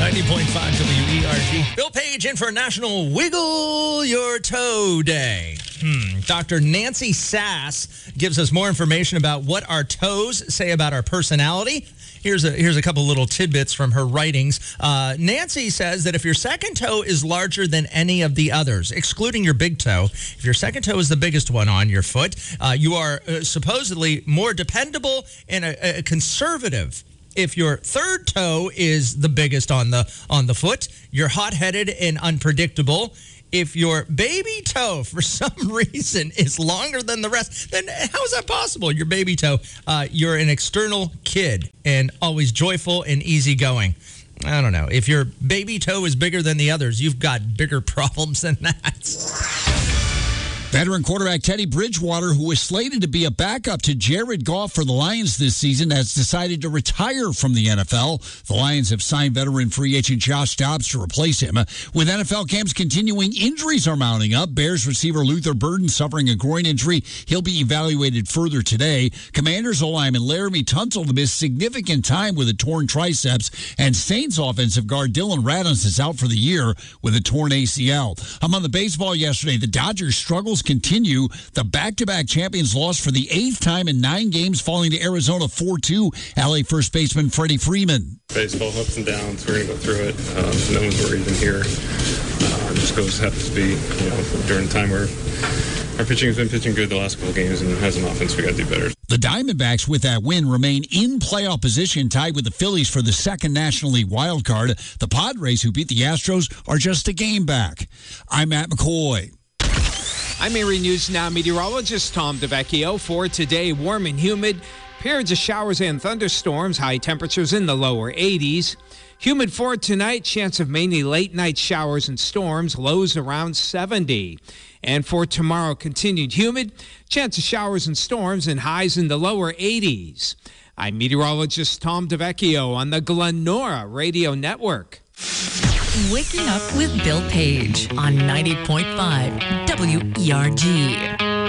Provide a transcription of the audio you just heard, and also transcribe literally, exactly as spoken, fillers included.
ninety point five W E R G. Bill Page in for National Wiggle Your Toe Day. Hmm. Doctor Nancy Sass gives us more information about what our toes say about our personality. Here's a here's a couple little tidbits from her writings. Uh, Nancy says that if your second toe is larger than any of the others, excluding your big toe, if your second toe is the biggest one on your foot, uh, you are uh, supposedly more dependable and a, a conservative. If your third toe is the biggest on the on the foot, you're hot-headed and unpredictable. If your baby toe, for some reason, is longer than the rest, then how is that possible? Your baby toe, uh, you're an external kid and always joyful and easygoing. I don't know. If your baby toe is bigger than the others, you've got bigger problems than that. Veteran quarterback Teddy Bridgewater, who was slated to be a backup to Jared Goff for the Lions this season, has decided to retire from the N F L. The Lions have signed veteran free agent Josh Dobbs to replace him. With N F L camps continuing, injuries are mounting up. Bears receiver Luther Burden suffering a groin injury. He'll be evaluated further today. Commanders O-lineman Laramie Tunsil missed significant time with a torn triceps. And Saints offensive guard Dylan Radunz is out for the year with a torn A C L. Among the baseball yesterday, the Dodgers struggles continue. The back-to-back champions lost for the eighth time in nine games, falling to Arizona four two. L A first baseman Freddie Freeman. Baseball ups and downs. We're going to go through it. Um, no one's worried in here. Uh, just goes happens to be, you know, during the time where our pitching has been pitching good the last couple of games, and as an offense, we got to do better. The Diamondbacks, with that win, remain in playoff position, tied with the Phillies for the second National League wild card. The Padres, who beat the Astros, are just a game back. I'm Matt McCoy. I'm Erie News Now meteorologist Tom DeVecchio. For today, warm and humid, periods of showers and thunderstorms, high temperatures in the lower eighties. Humid for tonight, chance of mainly late night showers and storms, lows around seventy. And for tomorrow, continued humid, chance of showers and storms and highs in the lower eighties. I'm meteorologist Tom DeVecchio on the Glenora Radio Network. Waking Up with Bill Page on ninety point five W E R G.